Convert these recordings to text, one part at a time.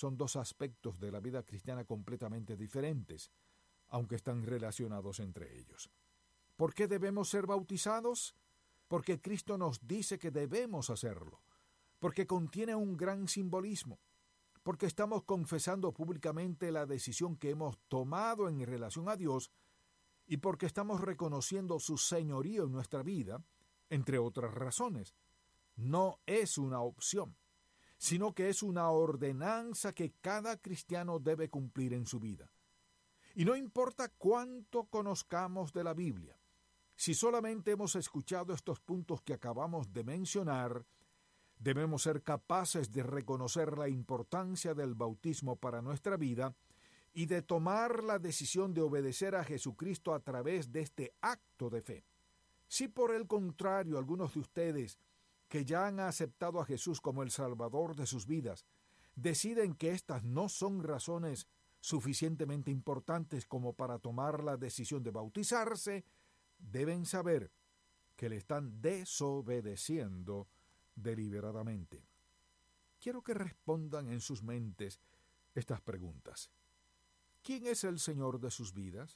son dos aspectos de la vida cristiana completamente diferentes, aunque están relacionados entre ellos. ¿Por qué debemos ser bautizados? Porque Cristo nos dice que debemos hacerlo, porque contiene un gran simbolismo, porque estamos confesando públicamente la decisión que hemos tomado en relación a Dios y porque estamos reconociendo su señorío en nuestra vida, entre otras razones. No es una opción, sino que es una ordenanza que cada cristiano debe cumplir en su vida. Y no importa cuánto conozcamos de la Biblia, si solamente hemos escuchado estos puntos que acabamos de mencionar, debemos ser capaces de reconocer la importancia del bautismo para nuestra vida y de tomar la decisión de obedecer a Jesucristo a través de este acto de fe. Si por el contrario algunos de ustedes que ya han aceptado a Jesús como el Salvador de sus vidas, deciden que estas no son razones suficientemente importantes como para tomar la decisión de bautizarse, deben saber que le están desobedeciendo deliberadamente. Quiero que respondan en sus mentes estas preguntas. ¿Quién es el Señor de sus vidas?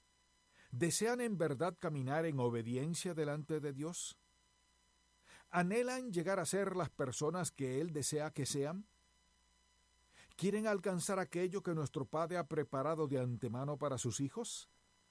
¿Desean en verdad caminar en obediencia delante de Dios? ¿Anhelan llegar a ser las personas que Él desea que sean? ¿Quieren alcanzar aquello que nuestro Padre ha preparado de antemano para sus hijos?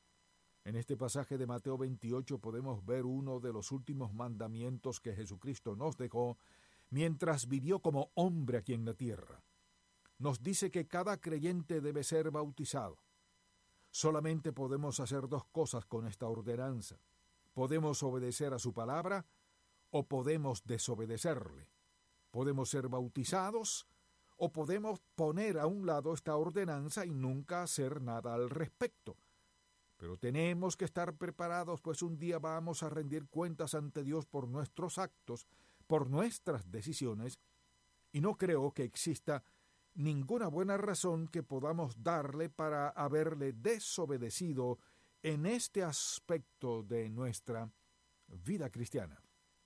En este pasaje de Mateo 28 podemos ver uno de los últimos mandamientos que Jesucristo nos dejó mientras vivió como hombre aquí en la tierra. Nos dice que cada creyente debe ser bautizado. Solamente podemos hacer dos cosas con esta ordenanza. Podemos obedecer a su palabra o podemos desobedecerle. Podemos ser bautizados o podemos poner a un lado esta ordenanza y nunca hacer nada al respecto. Pero tenemos que estar preparados, pues un día vamos a rendir cuentas ante Dios por nuestros actos, por nuestras decisiones, y no creo que exista ninguna buena razón que podamos darle para haberle desobedecido en este aspecto de nuestra vida cristiana.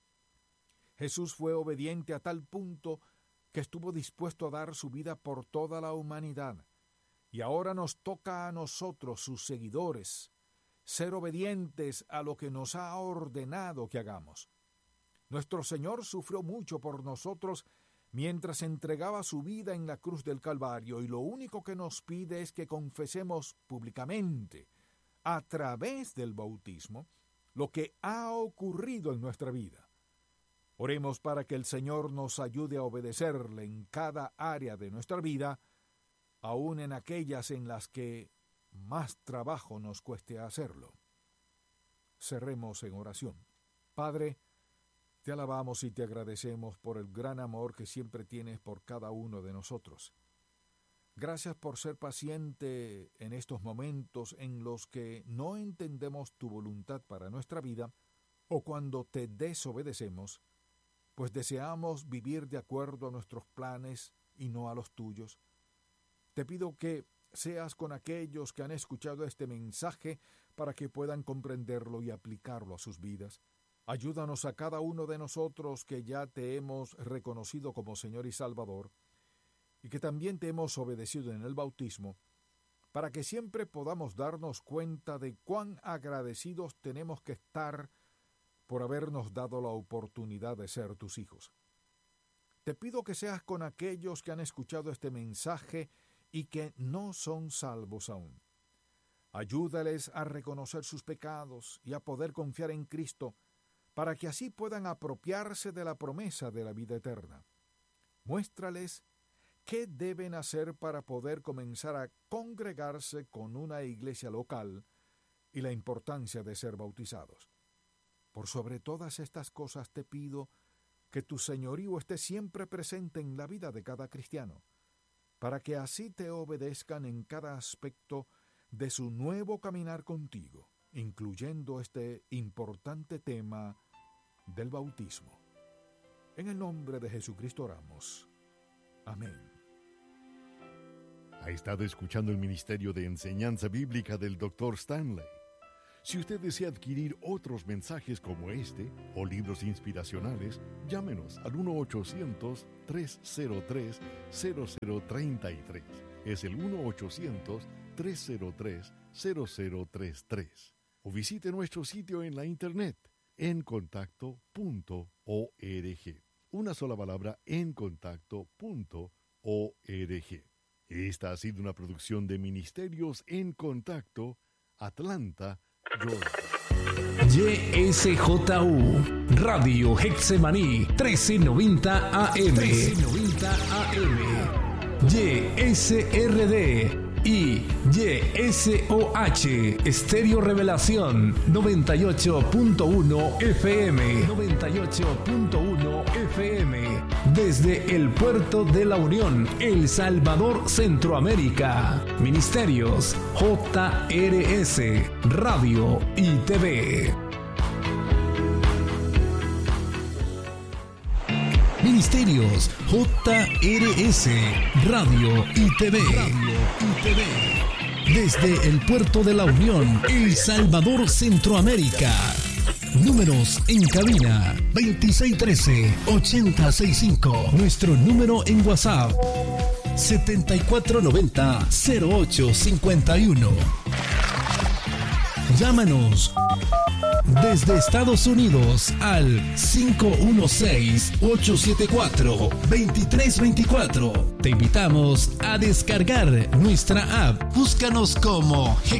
Jesús fue obediente a tal punto que estuvo dispuesto a dar su vida por toda la humanidad. Y ahora nos toca a nosotros, sus seguidores, ser obedientes a lo que nos ha ordenado que hagamos. Nuestro Señor sufrió mucho por nosotros mientras entregaba su vida en la cruz del Calvario, y lo único que nos pide es que confesemos públicamente, a través del bautismo, lo que ha ocurrido en nuestra vida. Oremos para que el Señor nos ayude a obedecerle en cada área de nuestra vida, aun en aquellas en las que más trabajo nos cueste hacerlo. Cerremos en oración. Padre, te alabamos y te agradecemos por el gran amor que siempre tienes por cada uno de nosotros. Gracias por ser paciente en estos momentos en los que no entendemos tu voluntad para nuestra vida o cuando te desobedecemos, pues deseamos vivir de acuerdo a nuestros planes y no a los tuyos. Te pido que seas con aquellos que han escuchado este mensaje para que puedan comprenderlo y aplicarlo a sus vidas. Ayúdanos a cada uno de nosotros que ya te hemos reconocido como Señor y Salvador y que también te hemos obedecido en el bautismo, para que siempre podamos darnos cuenta de cuán agradecidos tenemos que estar por habernos dado la oportunidad de ser tus hijos. Te pido que seas con aquellos que han escuchado este mensaje y que no son salvos aún. Ayúdales a reconocer sus pecados y a poder confiar en Cristo, para que así puedan apropiarse de la promesa de la vida eterna. Muéstrales qué deben hacer para poder comenzar a congregarse con una iglesia local y la importancia de ser bautizados. Por sobre todas estas cosas te pido que tu señorío esté siempre presente en la vida de cada cristiano, para que así te obedezcan en cada aspecto de su nuevo caminar contigo, incluyendo este importante tema del bautismo. En el nombre de Jesucristo oramos. Amén. Ha estado escuchando el Ministerio de Enseñanza Bíblica del Dr. Stanley. Si usted desea adquirir otros mensajes como este o libros inspiracionales, llámenos al 1-800-303-0033. Es el 1-800-303-0033. O visite nuestro sitio en la internet, encontacto.org. Una sola palabra, encontacto.org. Esta ha sido una producción de Ministerios en Contacto, Atlanta, Georgia. YSJU, Radio Getsemaní, 1390 AM. 1390 AM. YSRD y YSOH, Estéreo Revelación, 98.1 FM. 98.1 FM. Desde el Puerto de la Unión, El Salvador, Centroamérica. Ministerios JRS, Radio y TV. Ministerios JRS, Radio y TV. Desde el Puerto de la Unión, El Salvador, Centroamérica. Números en cabina 2613-8065. Nuestro número en WhatsApp 7490-0851. Llámanos desde Estados Unidos al 516-874-2324. Te invitamos a descargar nuestra app. Búscanos como